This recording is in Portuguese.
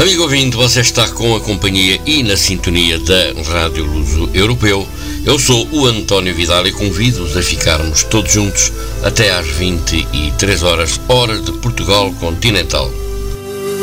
Amigo ouvinte, você está com a companhia e na sintonia da Rádio Luso Europeu. Eu sou o António Vidal e convido-os a ficarmos todos juntos até às 23 horas, hora de Portugal continental.